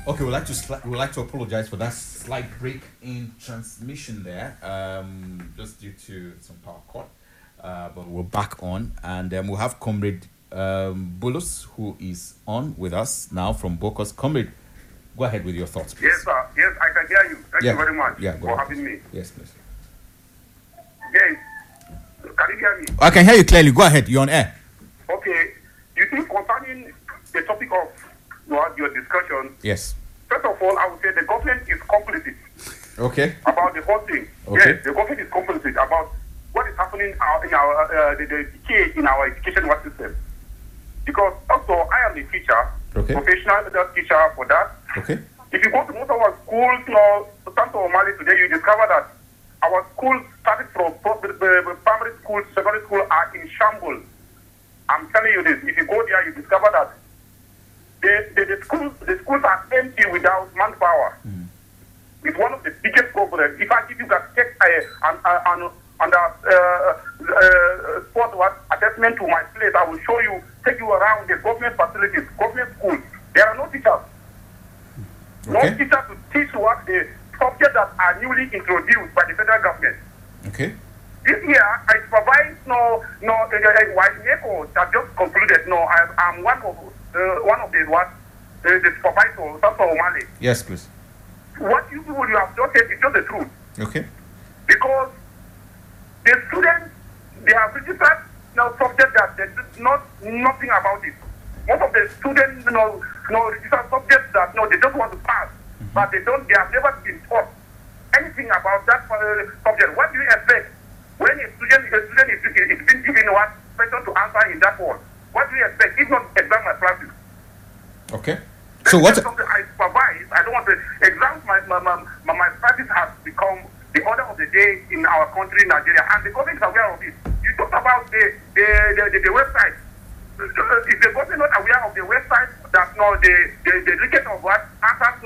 Okay, we'd like to apologize for that slight break in transmission there, just due to some power cut. But we're back on, and we'll have Comrade Bulus, who is on with us now from Bokos. Comrade, go ahead with your thoughts, please. Yes, sir. Yes, I can hear you. Thank you very much for having me. Yes, please. Yes. Can you hear me? I can hear you clearly. Go ahead. You're on air. Okay. You think concerning the topic of your discussion? Yes. First of all, I would say the government is complicit. Okay. About the whole thing. Okay. Yes, the government is complicit about what is happening in our the decay in our education system. Because also, I am a teacher, professional teacher for that. Okay. If you go to most of our schools, Santo Mali today, you discover that our schools, starting from primary school, secondary school, are in shambles. I'm telling you this. If you go there, you discover that the schools are empty without manpower. It's one of the biggest problems. In fact, if you can take spot attachment to my place, I will show you, take you around the government facilities, government schools. There are no teachers. No teachers to teach what the subjects that are newly introduced by the federal government. Okay. This year, I supervise NECO that just concluded. I'm one of the supervisors, Santo Mali. Yes, please. What you have just said is just the truth. Okay. Because the students, they have registered subjects that they not nothing about it. Most of the students, register subjects that they just want to pass, but they have never been taught anything about that subject. What do you expect when a student is being given one question to answer in that one? What do you expect? If not exam malpractice. Okay. So what? Something I supervise. I don't want to exam. My practice has become the order of the day in our country, Nigeria, and the government is aware of it. You talked about the website. Is the government not aware of the website that the leakage of what answers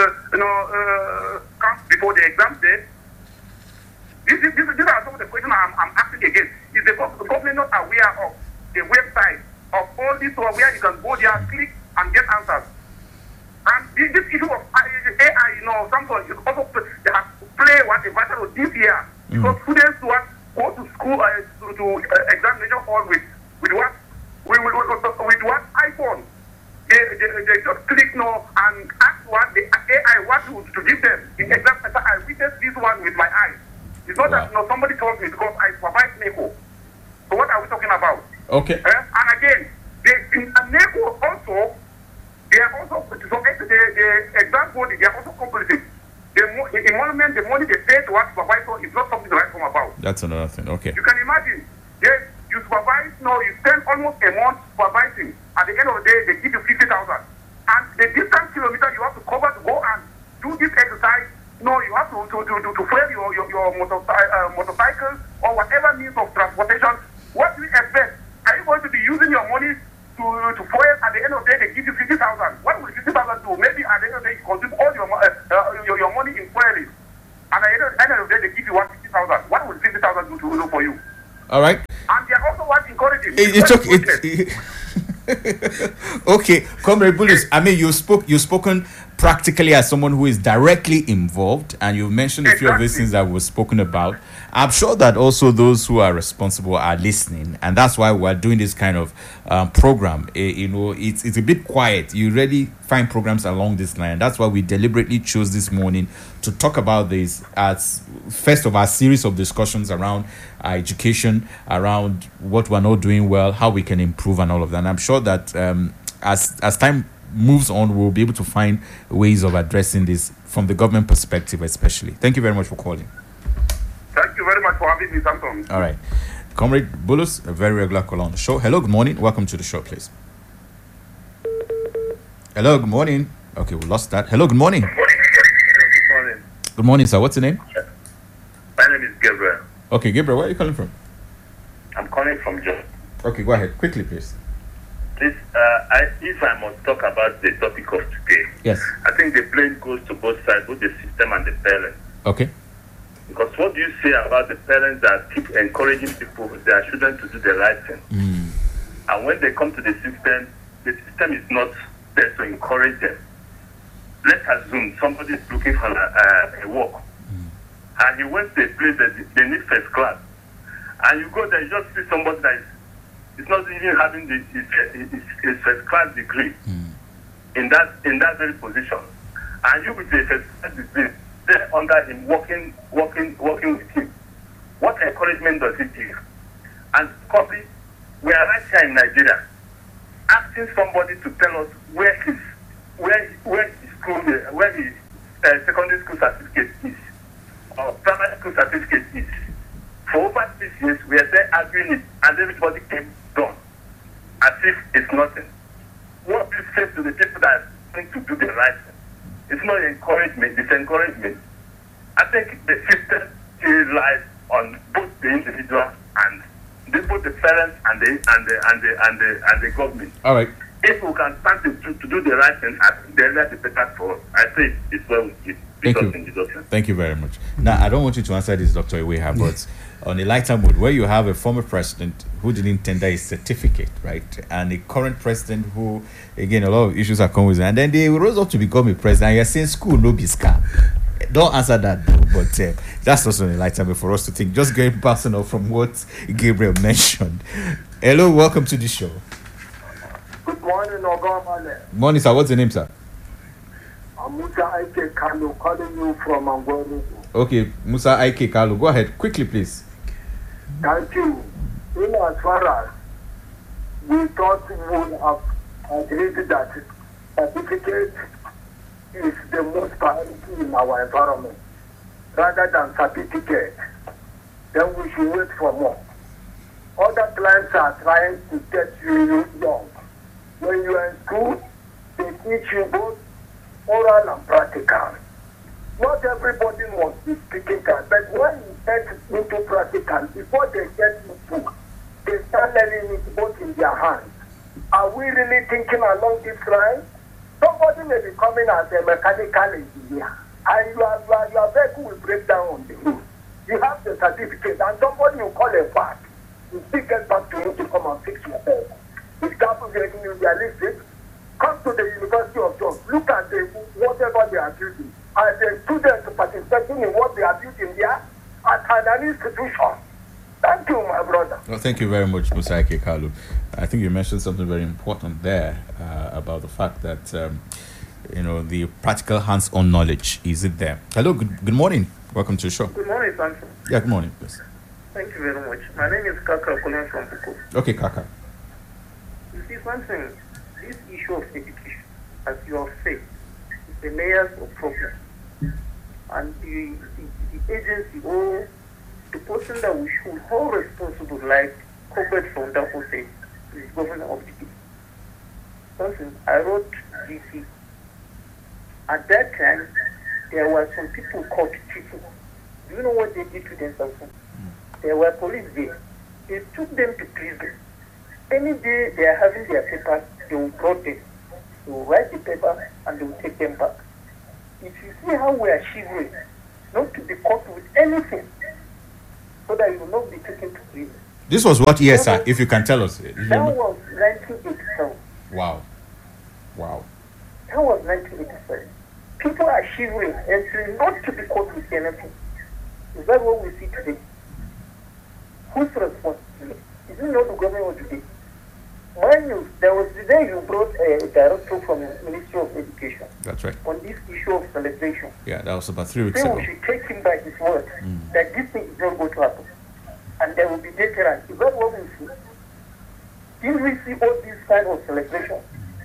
comes before the exam date? These are some of the questions I'm asking again. Is the government not aware of the website of all this where you can go there, click and get answers? And this issue of AI, sometimes you also they have to play what a vital role this year. Because students who go to school to examination hall with what iPhone, they just click and ask what the AI wants to give them. In exam center, I witnessed this one with my eyes. It's not that somebody told me because I supervise NECO. So what are we talking about? Okay. And again, in NECO also, they are also, the exam body, they are also complicit. The emolument, the money they pay to our supervisor is not something to write home about. That's another thing. Okay. You can imagine, yes, you supervise, you spend almost a month supervising. At the end of the day, they give you 50,000. And the distance kilometer you have to cover to go and do this exercise, you have to fuel your motorcycle or whatever means of transportation. What do you expect? Are you going to be using your money to fuel? At the end of the day, they give you 50,000. What will 50,000 do? Maybe at the end of the day, you consume all your money in fueling. And at the end of the day, they give you 150,000. What will 50,000 do for you? All right. And they are also encouraging. It's okay. Okay, Comrade Bulus, I mean, you've spoken practically as someone who is directly involved, and you've mentioned a few of these things that were spoken about. I'm sure that also those who are responsible are listening, and that's why we're doing this kind of program. It's a bit quiet. You already find programs along this line. That's why we deliberately chose this morning to talk about this as first of our series of discussions around education, around what we're not doing well, how we can improve, and all of that. And I'm sure that as time moves on, we'll be able to find ways of addressing this from the government perspective, especially. Thank you very much for calling. Thank you very much for having me, Samson. All right. Comrade Bulus, a very regular caller on the show. Hello, good morning. Welcome to the show, please. Hello, good morning. Okay, we lost that. Hello, good morning. Good morning. Good morning, sir. What's your name? My name is Gabriel. Okay, Gabriel, where are you calling from? I'm calling from Jos. Okay, go ahead. Quickly, please. Please, if I must talk about the topic of today, yes, I think the blame goes to both sides, both the system and the parents. Okay. Because what do you say about the parents that keep encouraging people, their children to do the right thing? And when they come to the system is not there to encourage them. let's assume somebody is looking for a work, and you went to a place that they need first class, and you go there, you just see somebody that is not even having his first class degree in that very position, and you with a first class degree there under him, working with him. What encouragement does it give? And copy, we are right here in Nigeria, asking somebody to tell us where his secondary school certificate is, or primary school certificate is. For over 6 years, we are there arguing it, and everybody came done, as if it's nothing. What this says to the people that are trying to do the right thing, it's not encouragement, it's encouragement. I think the system still lies on both the individual and both the parents and the government. All right. If we can start to do the right thing, the earlier the better for us. I think it's well with you. Thank you. Thank you very much. Now, I don't want you to answer this, Dr. Iweha, but on a lighter mood, where you have a former president who didn't tender his certificate, right, and a current president who, again, a lot of issues are coming with it, and then they rose up to become a president, and you're saying school no be scam. Don't answer that, though, but that's also a lighter mood for us to think. Just going personal from what Gabriel mentioned. Hello, welcome to the show. Good morning, Ogomale. Morning, sir. What's your name, sir? I'm Musa Ike Kalu, calling you from Angola. Okay, Musa Ike Kalu. Go ahead, quickly, please. Thank you. In as far as we thought we would have agreed that certificate is the most priority in our environment, rather than certificate, then we should wait for more. Other clients are trying to get you young. When you are in school, they teach you both oral and practical. Not everybody must be speaking that, but when you get into practical, before they get into, they start learning it both in their hands. Are we really thinking along this line? Somebody may be coming as a mechanical engineer, and your vehicle will break down on the road. You have the certificate, and somebody will call a part. You still get back to you to come and fix your vehicle. If that is getting realistic, come to the University of Jos, look at whatever they are building, and the students participating in what they are building there at an institution. Thank you, my brother. Well, thank you very much, Musa Ike Kalu. I think you mentioned something very important there about the fact that the practical hands-on knowledge is it there. Hello, good morning. Welcome to the show. Good morning, Samson. Yeah, good morning, please. Thank you very much. My name is Kaka calling from Buko. Okay, Kaka. You see, something, this issue of education, as you have said, is the layers of problem. And the agency or the person that we should hold responsible, like Colbert from Dafo said, is governor of the day. Something, I wrote GC. At that time, there were some people called people. Do you know what they did to them, Samson? There were police there. They took them to prison. Any day they are having their papers, they will brought them. They will write the paper and they will take them back. If you see how we are shivering, not to be caught with anything, so that you will not be taken to prison. This was what year, sir, if you can tell us? That was 1987. Wow. That was 1987. People are shivering and not to be caught with anything. Is that what we see today? Who's responsible? Is it not the government of today? Mind you, there was the day you brought a director from the Ministry of Education. That's right. On this issue of celebration. Yeah, that was about 3 weeks Then ago. we should take him by his word that this thing is not going to happen. And there will be deterrent. Is that what we see? Did we see all these kind of celebration?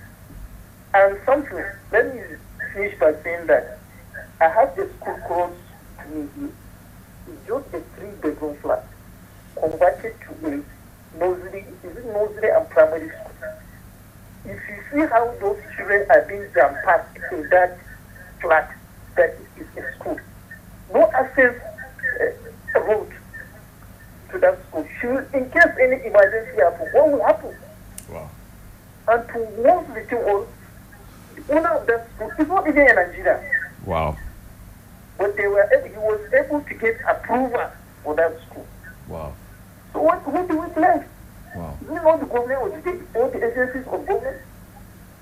And something, let me finish by saying that I have the school close to me here. It's just a 3-bedroom flat converted to a nursery, is it nursery and primary school? If you see how those children are being jam-packed in that flat, that is a school. No access road to that school. In case any emergency happens, what will happen? Wow. And to one little old, the owner of that school is not even in Nigeria. Wow. But he was able to get approval for that school. Wow. So what do we claim? Wow. Is it not the government or all the agencies of government?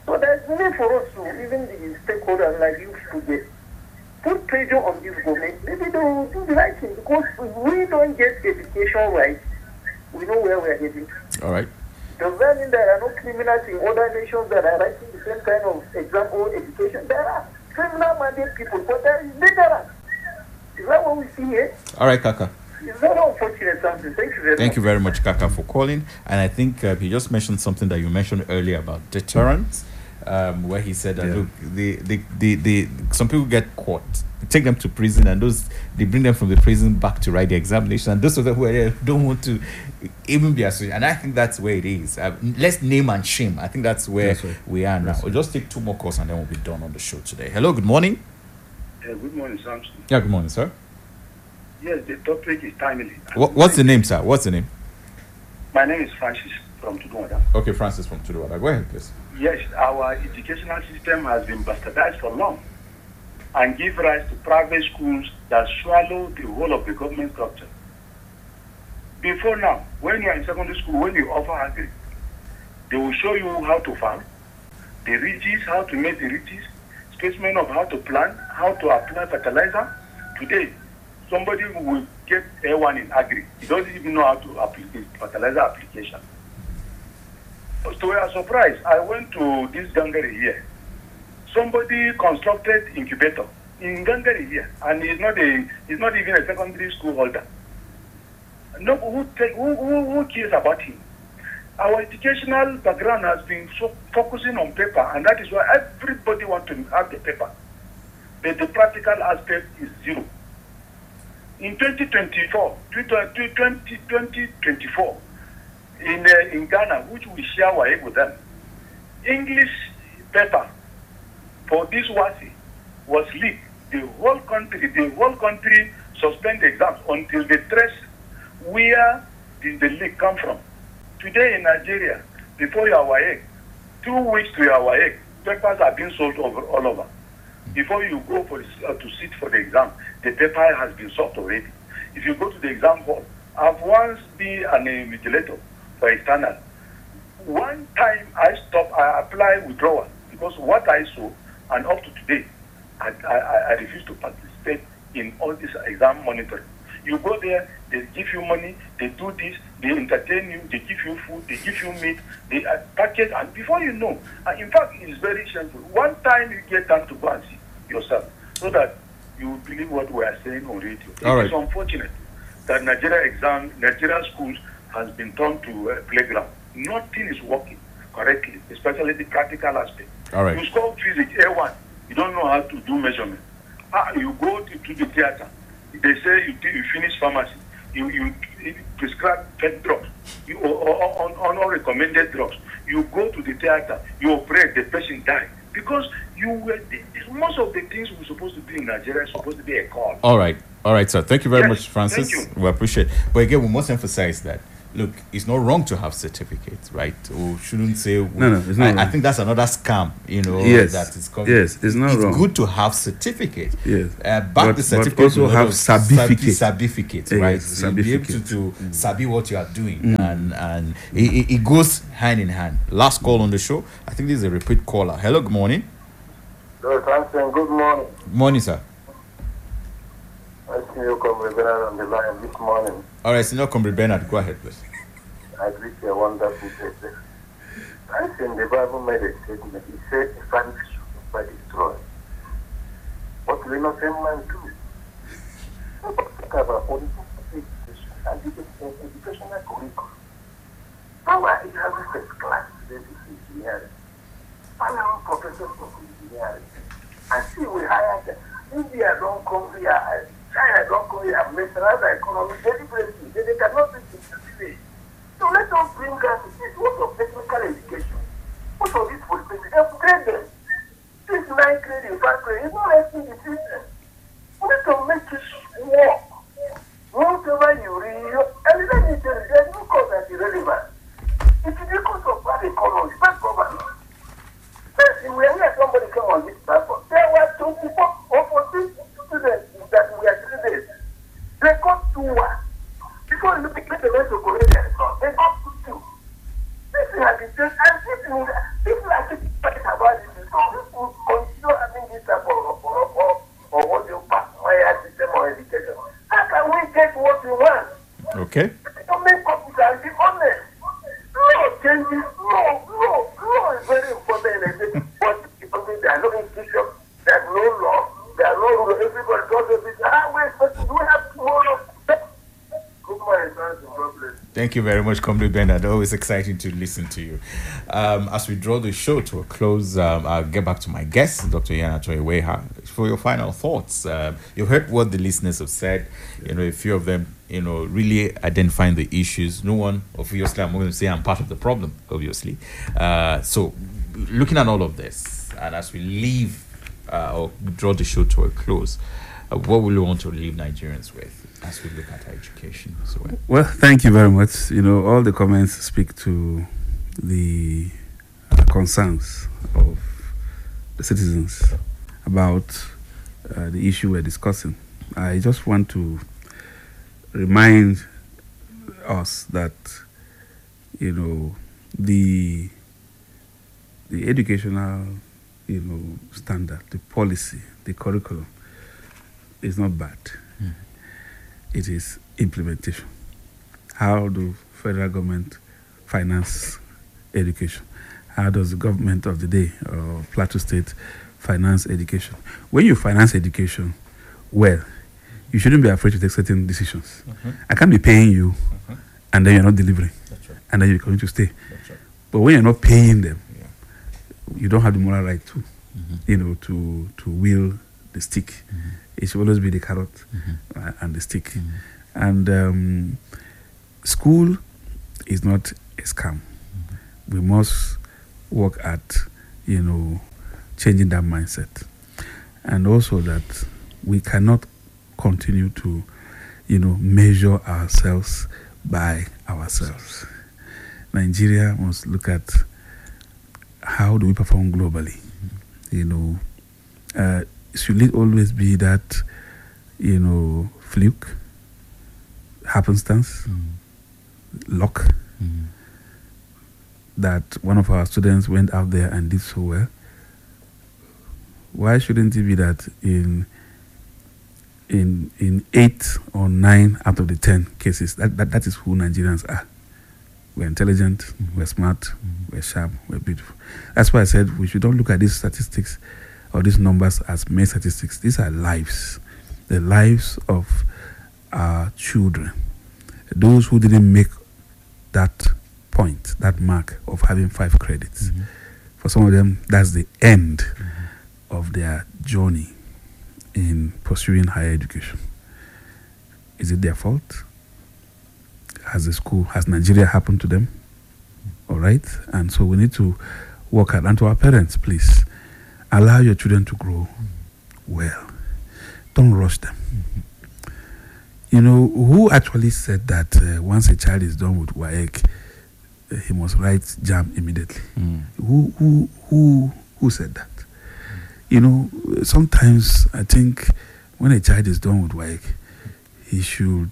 So there's need for us to, even the stakeholders like you to get, put pressure on this government. Maybe they will do the right thing, because if we don't get education right, we know where we are heading. All right. Does that mean there are no criminals in other nations that are writing the same kind of exam or education? There are criminal-minded people, but there is ignorance. Is that what we see here? All right, Kaka. It's very unfortunate something. Thank you very much. Thank you very much, Kaka, for calling. And I think he just mentioned something that you mentioned earlier about deterrence, where he said that look, the some people get caught, take them to prison, and they bring them from the prison back to write the examination, and those of them who are there don't want to even be associated. And I think that's where it is. Let's name and shame. I think that's where we are now. We'll just take 2 more calls and then we'll be done on the show today. Hello, good morning. Good morning, Samson. Yeah, good morning, sir. Yes, the topic is timely. What's the name, sir? What's the name? My name is Francis from Tudunwada. Okay, Francis from Tudunwada. Go ahead, please. Yes, our educational system has been bastardized for long and give rise to private schools that swallow the whole of the government structure. Before now, when you are in secondary school, when you offer agri, they will show you how to farm, the ridges, how to make the ridges, specimen of how to plant, how to apply fertilizer. Today, somebody will get A1 in agri. He doesn't even know how to apply fertilizer application. So we are surprised. I went to this Gangari here. Somebody constructed incubator in Gangari here, and he's not even a secondary school holder. No, who cares about him? Our educational background has been so focusing on paper, and that is why everybody wants to have the paper. But the practical aspect is zero. In 2024, in Ghana, which we share WAEC with them, English paper for this WASI was leaked. The whole country suspend the exams until they trace where did the leak come from. Today in Nigeria, before your WAEC, 2 weeks to your WAEC, papers are being sold all over. Before you go to sit for the exam, the paper has been sold already. If you go to the exam hall, I've once been an invigilator for external. One time I applied withdrawal because what I saw, and up to today, I refuse to participate in all this exam monitoring. You go there, they give you money, they do this, they entertain you, they give you food, they give you meat, they package, and before you know, in fact, it's very shameful. One time you get time to go and see yourself, so that you believe what we are saying on radio. It's unfortunate that Nigeria schools has been turned to a playground. Nothing is working correctly, especially the practical aspect. All right. You score physics A1, you don't know how to do measurement. You go to the theater, they say you finish pharmacy, you prescribe pet drugs, on unrecommended drugs. You go to the theater, you operate, the patient die. Because most of the things we're supposed to do in Nigeria is supposed to be a call. All right, sir. Thank you very much, Francis. Thank you. We appreciate it. But again, we must emphasize that, look, it's not wrong to have certificates, right? We shouldn't say... No, it's not wrong. I think that's another scam, yes. that is coming. Yes, it's not wrong. It's good to have certificates. Yes. The certificate, but also have certificates. Certificates, Yes, right? certificate. You'll be able to sabi what you are doing. And it goes hand in hand. Last call on the show. I think this is a repeat caller. Hello, good morning. Good morning. Good morning, sir. I see you come Bernard on the line this morning. All right, Senior Comrade Bernard, go ahead, please. I greet you a wonderful day. I think the Bible made a statement. It said, "If I should destroy, what will innocent man do?" Talk about education and educational curriculum. Now it has a first class basic engineering. Panel professors of engineering. And see, we hire them. India don't come here, China don't come here, mechanized economy, deliberately. They cannot do this today. So let us bring us this work of technical education. Most of these police, upgrade them. This 9th grade and 5th grade, it's not helping the system. We need to make it work. Whatever you read, and let me tell you, there's no cause that is relevant. It is because of bad economy, bad governance. We are here, somebody come on this platform. There were 24 or 14 students that we are 3 days. They got 2-1. Before you pick the rest of Korea, they got 2-2. This thing has been said, and people are keeping talking about Thank you very much, Comrade Bernard. Always exciting to listen to you. As we draw the show to a close, I'll get back to my guest, Dr. Yana Toyeweha, for your final thoughts. You heard what the listeners have said. A few of them, really identifying the issues. No one, obviously, I'm going to say I'm part of the problem, obviously. So, looking at all of this, and as we leave or draw the show to a close, what will you want to leave Nigerians with as we look at our education? Well, thank you very much. All the comments speak to the concerns of the citizens about the issue we're discussing. I just want to remind us that, the educational, standard, the policy, the curriculum is not bad. It is implementation. How do federal government finance education? How does the government of the day or Plateau State finance education? When you finance education well, you shouldn't be afraid to take certain decisions. I can't be paying you and then you're not delivering. That's right. And then you're going to stay. That's right. But when you're not paying them, you don't have the moral right to wield the stick. It should always be the carrot and the stick. And school is not a scam. We must work at, changing that mindset. And also that we cannot continue to, measure ourselves by ourselves. Nigeria must look at how do we perform globally. Should it always be that, fluke, happenstance, luck, that one of our students went out there and did so well? Why shouldn't it be that in 8 or 9 out of the 10 cases, that is who Nigerians are? We're intelligent, we're smart, we're sharp, we're beautiful. That's why I said we should not look at these statistics or these numbers as mere statistics. These are lives, the lives of our children. Those who didn't make that point, that mark of having 5 credits. For some of them, that's the end of their journey in pursuing higher education. Is it their fault? Has Nigeria happened to them? All right? And so we need to work hard. And to our parents, please, allow your children to grow well. Don't rush them. Who actually said that once a child is done with WAEC, he must write JAMB immediately? Who said that? Sometimes I think when a child is done with WAEC, he should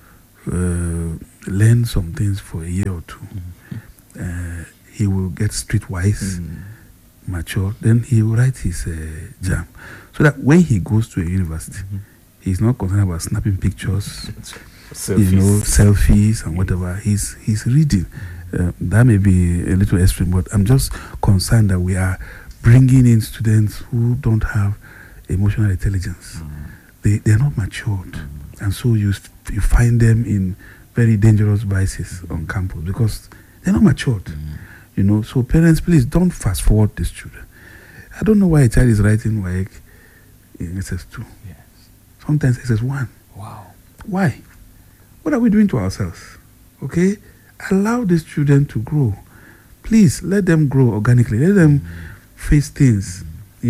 learn some things for a year or two. He will get streetwise, mature. Then he will write his JAMB, so that when he goes to a university, he's not concerned about snapping pictures, selfies and whatever. He's reading. That may be a little extreme, but I'm just concerned that we are bringing in students who don't have emotional intelligence. They're not matured, and so you find them in very dangerous vices on campus because they're not matured. So parents, please don't fast forward these children. I don't know why a child is writing WAEC in SS2. Yes. Sometimes SS1. Wow. Why? What are we doing to ourselves? Okay? Allow these children to grow. Please, let them grow organically. Let them face things,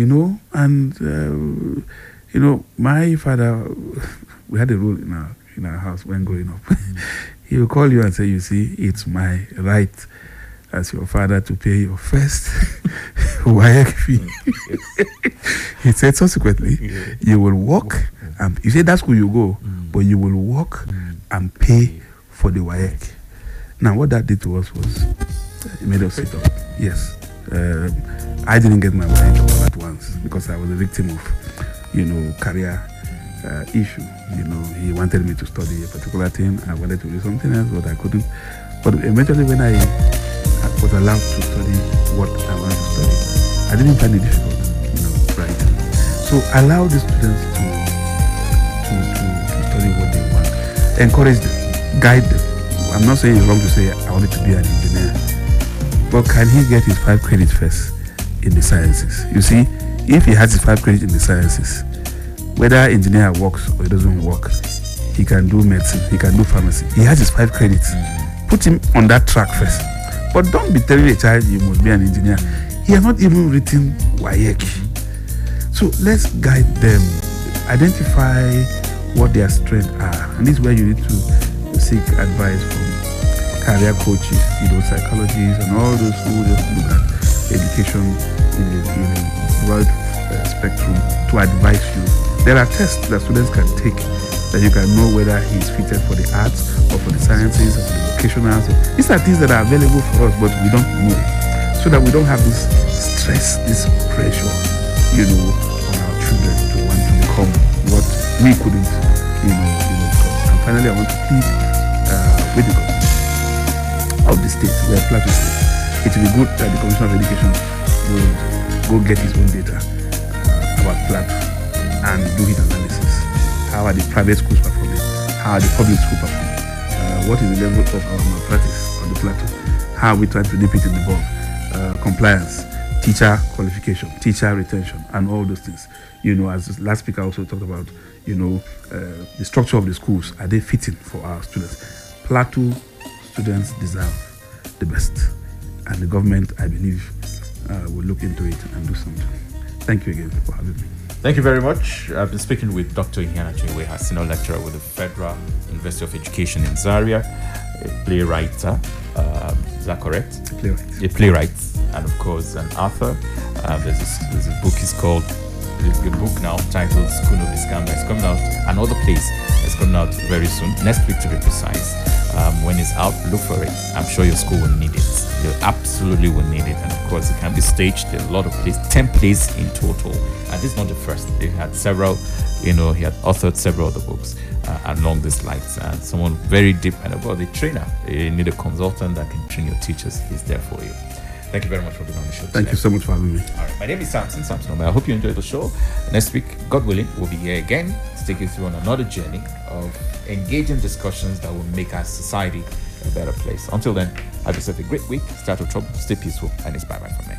And, my father, we had a rule in our house when growing up. He will call you and say, you see, it's my right as your father to pay your first WAEC fee. He said subsequently, you will work, and you say that's where you go, but you will work and pay for the WAEC. Now, what that did to us was, it made us sit up. Yes. I didn't get my WAEC all at once because I was a victim of, career issue. He wanted me to study a particular thing. I wanted to do something else, but I couldn't. But eventually, when I was allowed to study what I wanted to study, I didn't find it difficult, right? So allow the students to study what they want. Encourage them, guide them. I'm not saying it's wrong to say I wanted to be an engineer, but can he get his 5 credits first in the sciences? You see, if he has his 5 credits in the sciences, whether engineer works or it doesn't work, he can do medicine, he can do pharmacy. He has his 5 credits. Put him on that track first. But don't be telling a child you must be an engineer. He has not even written WAEC. So let's guide them, identify what their strengths are. And this is where you need to seek advice from career coaches, psychologists, and all those who just look at education in a broad spectrum to advise you. There are tests that students can take that you can know whether he's fitted for the arts or for the sciences or for the vocational. These are things that are available for us, but we don't know, so that we don't have this stress, this pressure, on our children to want to become what we couldn't, become. And finally, I want to plead with the government of the state, where Plateau State. It will be good that the Commissioner of Education will go get his own data about Plateau and do his analysis. How are the private schools performing? How are the public schools performing? What is the level of our malpractice on the Plateau? How are we trying to nip it in the bud? Compliance, teacher qualification, teacher retention, and all those things. As the last speaker also talked about, the structure of the schools. Are they fitting for our students? Plateau students deserve the best. And the government, I believe, will look into it and do something. Thank you again for having me. Thank you very much. I've been speaking with Dr. Iheanacho Iweha, Senior Lecturer with the Federal University of Education in Zaria, a playwright. Is that correct? A playwright, and of course an author. There's a book. It's called the book now titled School of Iskamba. It's coming out. Another place. It's coming out very soon. Next week, to be precise. When it's out, look for it. I'm sure your school will need it. You absolutely will need it. And of course, it can be staged. There are a lot of plays, 10 plays in total. And this is not the first. They had several, he had authored several other books along these lines. And someone very deep and about the trainer. You need a consultant that can train your teachers. He's there for you. Thank you very much for being on the show. Thank you so much for having me. All right. My name is Samson Omeh. I hope you enjoyed the show. Next week, God willing, we'll be here again to take you through on another journey of engaging discussions that will make our society a better place. Until then, have yourself a great week. Stay out of trouble, stay peaceful, and it's bye-bye from me.